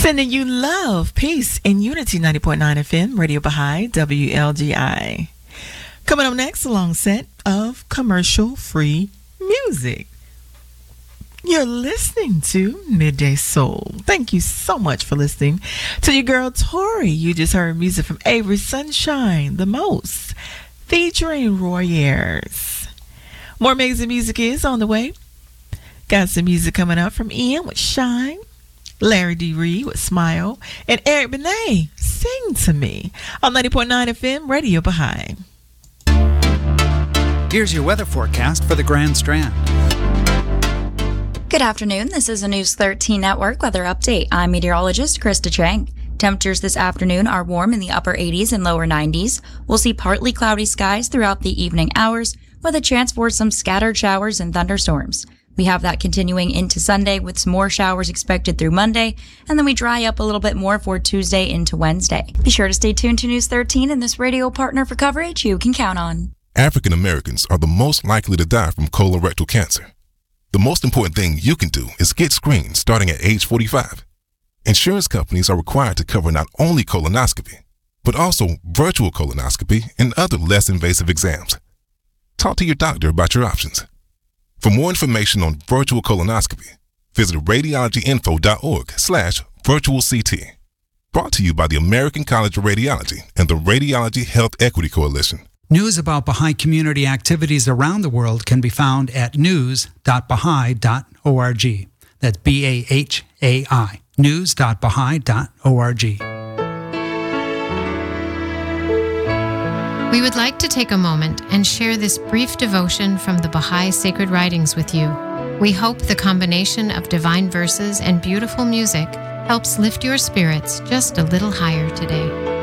Sending you love, peace, and unity. 90.9 FM, Radio Baha'i, WLGI. Coming up next, a long set of commercial-free music. You're listening to Midday Soul. Thank you so much for listening to your girl Tori. You just heard music from Avery Sunshine, The Most, featuring Roy Ayers. More amazing music is on the way. Got some music coming up from Ian with Shine, Larry D. Reed with Smile, and Eric Benet, Sing to Me, on 90.9 FM, Radio Baha'i. Here's your weather forecast for the Grand Strand. Good afternoon. This is a News 13 Network weather update. I'm meteorologist Krista Chang. Temperatures this afternoon are warm in the upper 80s and lower 90s. We'll see partly cloudy skies throughout the evening hours with a chance for some scattered showers and thunderstorms. We have that continuing into Sunday with some more showers expected through Monday, and then we dry up a little bit more for Tuesday into Wednesday. Be sure to stay tuned to News 13 and this radio partner for coverage you can count on. African Americans are the most likely to die from colorectal cancer. The most important thing you can do is get screened starting at age 45. Insurance companies are required to cover not only colonoscopy, but also virtual colonoscopy and other less invasive exams. Talk to your doctor about your options. For more information on virtual colonoscopy, visit radiologyinfo.org/virtualct. Brought to you by the American College of Radiology and the Radiology Health Equity Coalition. News about Baha'i community activities around the world can be found at news.baha'i.org. That's BAHAI, news.baha'i.org. We would like to take a moment and share this brief devotion from the Baha'i Sacred Writings with you. We hope the combination of divine verses and beautiful music helps lift your spirits just a little higher today.